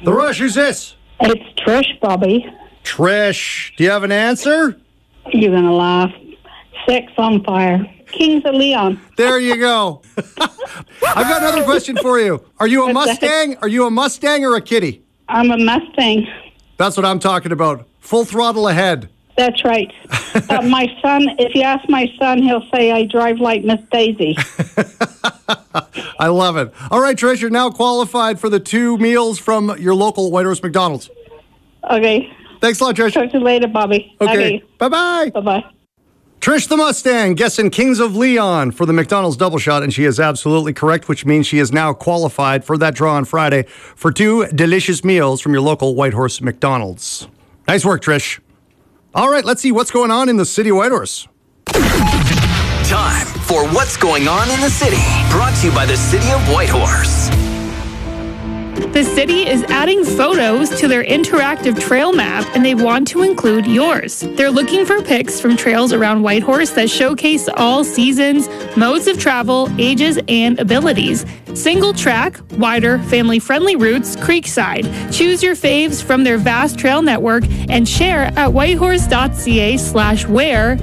The Rush, who's this? It's Trish, Bobby. Trish, do you have an answer? You're going to laugh. Sex on Fire. Kings of Leon. There you go. I've got another question for you. Are you a Mustang? Are you a Mustang or a Kitty? I'm a Mustang. That's what I'm talking about. Full throttle ahead. That's right. My son, if you ask my son, he'll say I drive like Miss Daisy. I love it. All right, Trish, you're now qualified for the 2 meals from your local Whitehorse McDonald's. Okay. Thanks a lot, Trish. Talk to you later, Bobby. Okay. Bye-bye. Bye-bye. Trish the Mustang guessing Kings of Leon for the McDonald's double shot, and she is absolutely correct, which means she is now qualified for that draw on Friday for 2 delicious meals from your local Whitehorse McDonald's. Nice work, Trish. All right, let's see what's going on in the city of Whitehorse. Time for What's Going On in the City, brought to you by the City of Whitehorse. The city is adding photos to their interactive trail map, and they want to include yours. They're looking for pics from trails around Whitehorse that showcase all seasons, modes of travel, ages, and abilities. Single track, wider, family-friendly routes, Creekside. Choose your faves from their vast trail network and share at whitehorse.ca/where,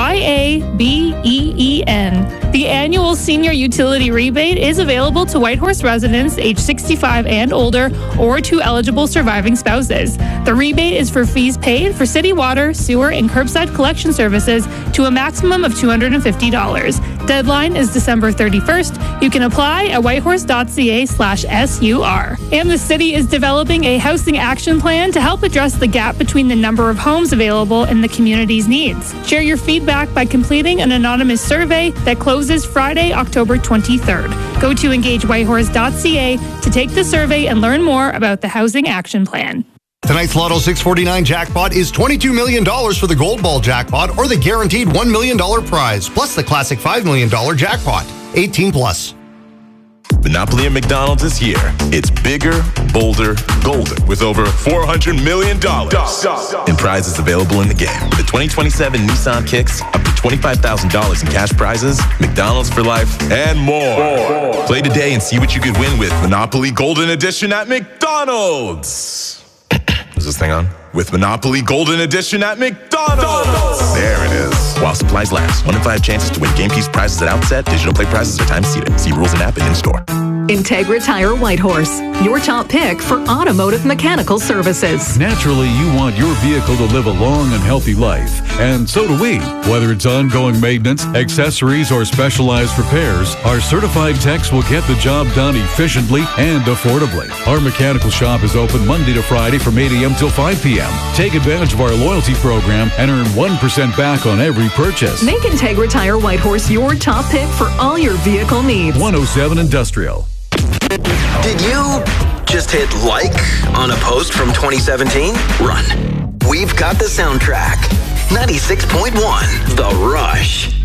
YABEEN. The annual senior utility rebate is available to Whitehorse residents age 65 and older or to eligible surviving spouses. The rebate is for fees paid for city water, sewer, and curbside collection services to a maximum of $250. Deadline is December 31st. You can apply at whitehorse.ca/SUR. And the city is developing a housing action plan to help address the gap between the number of homes available and the community's needs. Share your feedback by completing an anonymous survey that closes Friday, October 23rd. Go to engagewhitehorse.ca to take the survey and learn more about the housing action plan. Tonight's Lotto 649 jackpot is $22 million for the Gold Ball jackpot or the guaranteed $1 million prize, plus the classic $5 million jackpot. 18 plus. Monopoly at McDonald's is here. It's bigger, bolder, golden, with over $400 million in prizes available in the game. With the 2027 Nissan Kicks, up to $25,000 in cash prizes, McDonald's for life, and more. Play today and see what you could win with Monopoly Golden Edition at McDonald's. Is this thing on? With Monopoly Golden Edition at McDonald's. There it is. While supplies last. 1 in 5 chances to win game piece prizes at outset. Digital play prizes are time seated. See rules and app and in-store. Integra Tire Whitehorse, your top pick for automotive mechanical services. Naturally, you want your vehicle to live a long and healthy life, and so do we. Whether it's ongoing maintenance, accessories, or specialized repairs, our certified techs will get the job done efficiently and affordably. Our mechanical shop is open Monday to Friday from 8 a.m. till 5 p.m. Take advantage of our loyalty program and earn 1% back on every purchase. Make Integra Tire Whitehorse your top pick for all your vehicle needs. 107 Industrial. Did you just hit like on a post from 2017? Run. We've got the soundtrack. 96.1 The Rush.